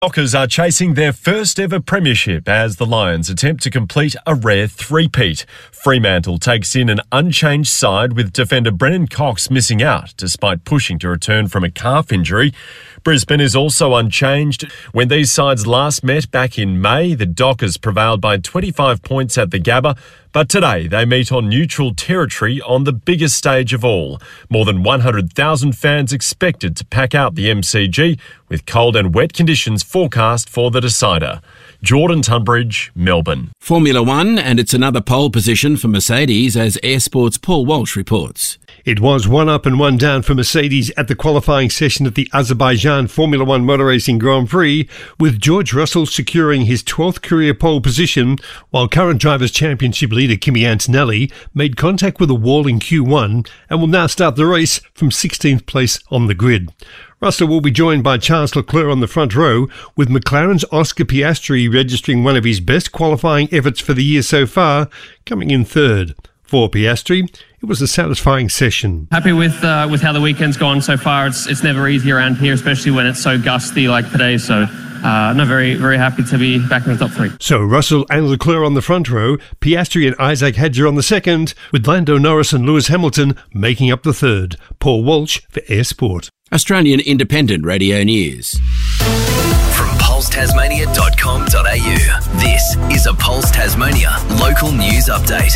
Dockers are chasing their first ever premiership as the Lions attempt to complete a rare three-peat. Fremantle takes in an unchanged side with defender Brennan Cox missing out despite pushing to return from a calf injury. Brisbane is also unchanged. When these sides last met back in May, the Dockers prevailed by 25 points at the Gabba, but today they meet on neutral territory on the biggest stage of all. More than 100,000 fans expected to pack out the MCG, with cold and wet conditions forecast for the decider. Jordan Tunbridge, Melbourne. Formula One, and it's another pole position for Mercedes as Air Sport's Paul Walsh reports. It was one up and one down for Mercedes at the qualifying session at the Azerbaijan Formula One Motor Racing Grand Prix, with George Russell securing his 12th career pole position, while current Drivers' Championship leader Kimi Antonelli made contact with a wall in Q1 and will now start the race from 16th place on the grid. Russell will be joined by Charles Leclerc on the front row, with McLaren's Oscar Piastri registering one of his best qualifying efforts for the year so far, coming in third. For Piastri, it was a satisfying session. Happy with how the weekend's gone so far. It's never easy around here, especially when it's so gusty like today. So very, very happy to be back in the top three. So Russell and Leclerc on the front row, Piastri and Isaac Hadjar on the second, with Lando Norris and Lewis Hamilton making up the third. Paul Walsh for Air Sport. Australian Independent Radio News. From pulsetasmania.com.au, this is a Pulse Tasmania local news update.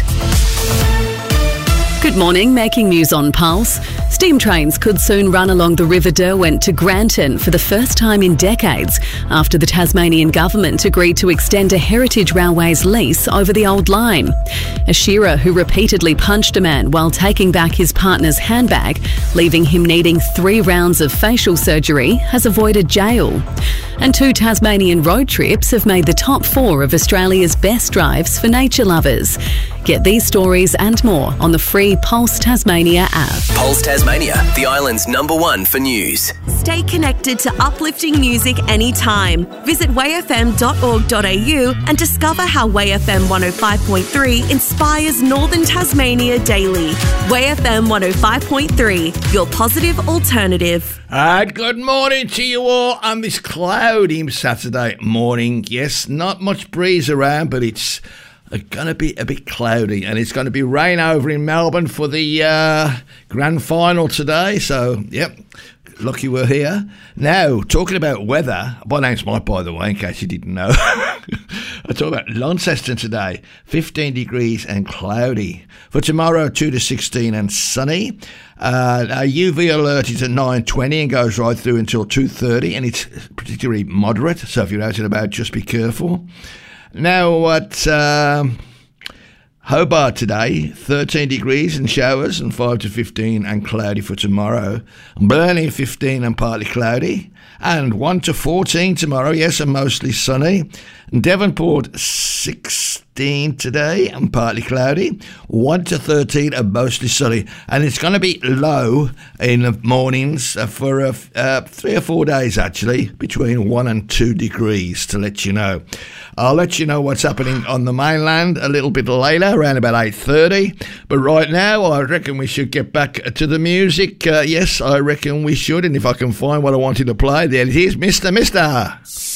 Good morning, making news on Pulse. Steam trains could soon run along the River Derwent to Granton for the first time in decades after the Tasmanian government agreed to extend a Heritage Railways lease over the old line. A shearer who repeatedly punched a man while taking back his partner's handbag, leaving him needing 3 rounds of facial surgery, has avoided jail. And 2 Tasmanian road trips have made the top 4 of Australia's best drives for nature lovers. Get these stories and more on the free Pulse Tasmania app. Pulse Tasmania, the island's #1 for news. Stay connected to uplifting music anytime. Visit wayfm.org.au and discover how WayFM 105.3 inspires Northern Tasmania daily. WayFM 105.3, your positive alternative. Good morning to you all on this cloudy Saturday morning. Yes, not much breeze around, but it's going to be a bit cloudy, and it's going to be rain over in Melbourne for the grand final today. So, yep, lucky we're here. Now, talking about weather, my name's Mike, by the way, in case you didn't know. I talk about Launceston today, 15 degrees and cloudy. For tomorrow, 2 to 16 and sunny. Our UV alert is at 9:20 and goes right through until 2:30, and it's particularly moderate, so if you're out and about, just be careful. Now at Hobart today, 13 degrees and showers, and 5 to 15 and cloudy for tomorrow. Burnie 15 and partly cloudy, and 1 to 14 tomorrow, yes, and mostly sunny. Devonport 16 today and partly cloudy, 1 to 13 and mostly sunny, and it's going to be low in the mornings for 3 or 4 days actually, between 1 and 2 degrees, to let you know. I'll let you know what's happening on the mainland a little bit later, around about 8:30, but right now I reckon we should get back to the music. Yes, I reckon we should, and if I can find what I wanted to play, there it is, Mr.